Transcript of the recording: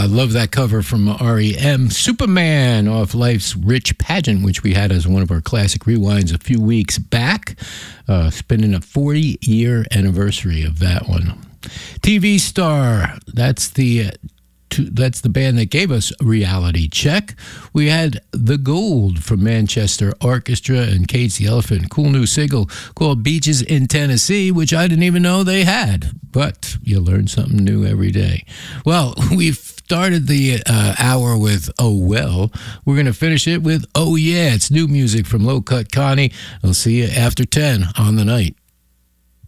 I love that cover from REM. Superman off Life's Rich Pageant, which we had as one of our classic rewinds a few weeks back. Spending a 40-year anniversary of that one. TV Star, that's the band that gave us Reality Check. We had The Gold from Manchester Orchestra and Kate's the Elephant. Cool new single called Beaches in Tennessee, which I didn't even know they had. But you learn something new every day. Well, we've started the hour with Oh Well. We're going to finish it with Oh Yeah. It's new music from Low Cut Connie. I'll see you after 10 on the night.